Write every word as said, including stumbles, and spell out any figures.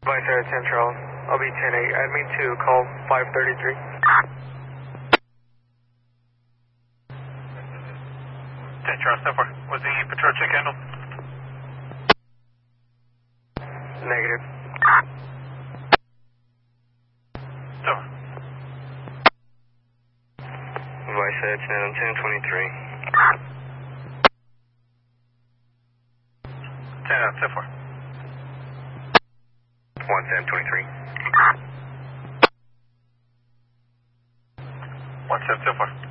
Vice Air Central, I'll be ten eight. Admin two, call five thirty-three. Central, so far. Was the patrol check handled? Negative. So. Vice Air Central, ten twenty-three. ten out, so far. one seven twenty-three. one seven, so far.